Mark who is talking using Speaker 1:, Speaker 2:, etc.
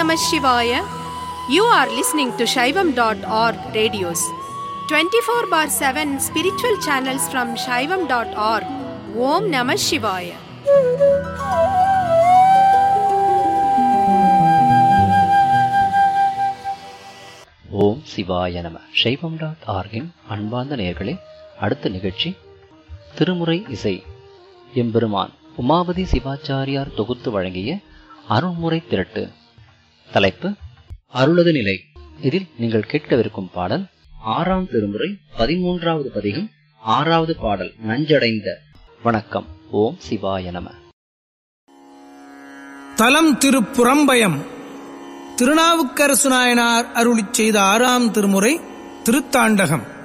Speaker 1: Namah Shivaya. You are listening to Shaivam.org radios. 24/7 spiritual channels from Shaivam.org. Om Namah Shivaya.
Speaker 2: ஓம் சிவாய நம. Shaivam.org-இன் அன்பார்ந்த நேயர்களே, அடுத்த நிகழ்ச்சி திருமுறை இசை. எம்பெருமான் உமாபதி சிவாச்சாரியார் தொகுத்து வழங்கிய அருள்முறை திரட்டு. தலைப்பு அருளது நிலை. இதில் நீங்கள் கேட்கவிருக்கும் பாடல் 6ஆம் திருமுறை 13வது பதிகம் 6வது பாடல் நஞ்சடைந்த. வணக்கம். ஓம் சிவாய நம.
Speaker 3: தலம் திருப்புறம்பயம். திருநாவுக்கரசு நாயனார் அருளிச் செய்த 6ஆம் திருமுறை திருத்தாண்டகம்.